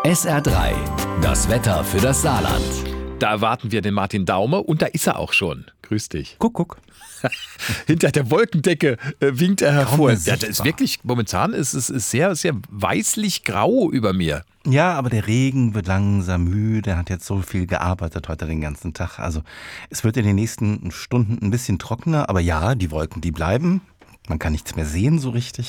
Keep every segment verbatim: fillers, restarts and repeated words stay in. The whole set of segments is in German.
S R drei, das Wetter für das Saarland. Da erwarten wir den Martin Daumer und da ist er auch schon. Grüß dich. Guck, guck. Hinter der Wolkendecke äh, winkt er hervor. Kaum Ja, das ist wirklich, momentan ist es ist sehr, sehr weißlich grau über mir. Ja, aber der Regen wird langsam müde. Er hat jetzt so viel gearbeitet heute den ganzen Tag. Also es wird in den nächsten Stunden ein bisschen trockener. Aber ja, die Wolken, die bleiben. Man kann nichts mehr sehen so richtig.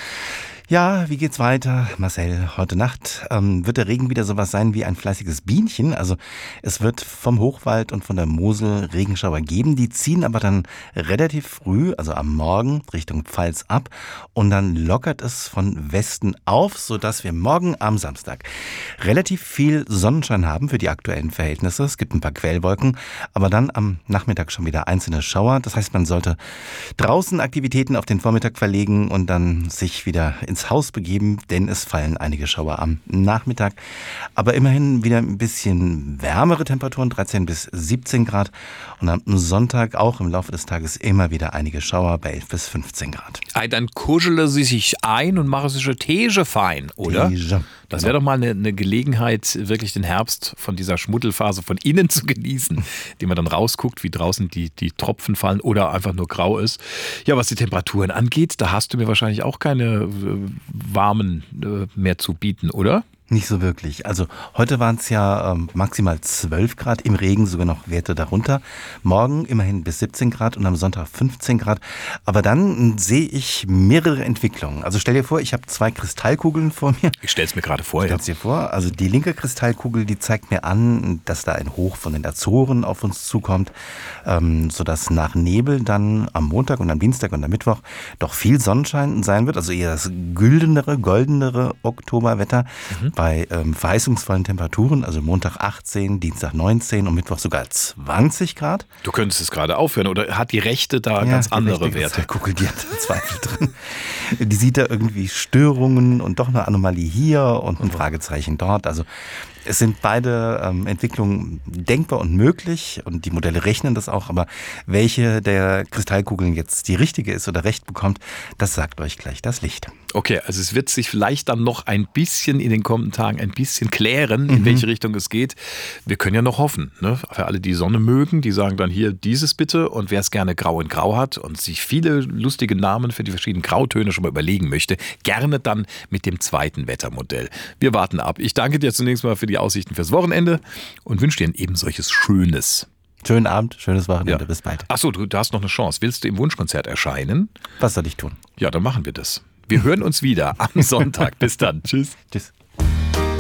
Ja, wie geht's weiter? Marcel, heute Nacht ähm, wird der Regen wieder sowas sein wie ein fleißiges Bienchen. Also es wird vom Hochwald und von der Mosel Regenschauer geben. Die ziehen aber dann relativ früh, also am Morgen, Richtung Pfalz ab. Und dann lockert es von Westen auf, sodass wir morgen am Samstag relativ viel Sonnenschein haben für die aktuellen Verhältnisse. Es gibt ein paar Quellwolken, aber dann am Nachmittag schon wieder einzelne Schauer. Das heißt, man sollte draußen Aktivitäten auf den Vormittag verlegen und dann sich wieder ins Haus begeben, denn es fallen einige Schauer am Nachmittag. Aber immerhin wieder ein bisschen wärmere Temperaturen, dreizehn bis siebzehn Grad. Und am Sonntag auch im Laufe des Tages immer wieder einige Schauer bei elf bis fünfzehn Grad. Dann kuschele sie sich ein und mache sich eine Tege fein, oder? Tege. Das wäre doch mal eine, eine Gelegenheit, wirklich den Herbst von dieser Schmuddelphase von innen zu genießen, indem man dann rausguckt, wie draußen die, die Tropfen fallen oder einfach nur grau ist. Ja, was die Temperaturen angeht, da hast du mir wahrscheinlich auch keine äh, warmen äh, mehr zu bieten, oder? Nicht so wirklich. Also heute waren es ja ähm, maximal zwölf Grad, im Regen sogar noch Werte darunter. Morgen immerhin bis siebzehn Grad und am Sonntag fünfzehn Grad. Aber dann sehe ich mehrere Entwicklungen. Also stell dir vor, ich habe zwei Kristallkugeln vor mir. Ich stell's mir gerade vor, ja. Stell's dir vor. Also die linke Kristallkugel, die zeigt mir an, dass da ein Hoch von den Azoren auf uns zukommt, ähm, sodass nach Nebel dann am Montag und am Dienstag und am Mittwoch doch viel Sonnenschein sein wird. Also eher das güldenere, goldenere Oktoberwetter. Mhm. Bei ähm, verheißungsvollen Temperaturen, also Montag achtzehn, Dienstag neunzehn und Mittwoch sogar zwanzig Grad. Du könntest es gerade aufhören, oder hat die Rechte da ja, ganz andere Werte? Kugel, die hat Zweifel drin. Die sieht da irgendwie Störungen und doch eine Anomalie hier und ein Fragezeichen dort. Also es sind beide ähm, Entwicklungen denkbar und möglich und die Modelle rechnen das auch, aber welche der Kristallkugeln jetzt die richtige ist oder recht bekommt, das sagt euch gleich das Licht. Okay, also es wird sich vielleicht dann noch ein bisschen in den kommenden Tagen ein bisschen klären, in mhm. welche Richtung es geht. Wir können ja noch hoffen, ne? Für alle, die Sonne mögen, die sagen dann hier dieses bitte, und wer es gerne grau in grau hat und sich viele lustige Namen für die verschiedenen Grautöne schon mal überlegen möchte, gerne dann mit dem zweiten Wettermodell. Wir warten ab. Ich danke dir zunächst mal für die Aussichten fürs Wochenende und wünsche dir ein eben solches Schönes. Schönen Abend, schönes Wochenende, Ja. Bis bald. Achso, du, du hast noch eine Chance. Willst du im Wunschkonzert erscheinen? Was soll ich tun? Ja, dann machen wir das. Wir hören uns wieder am Sonntag. Bis dann. Tschüss. Tschüss.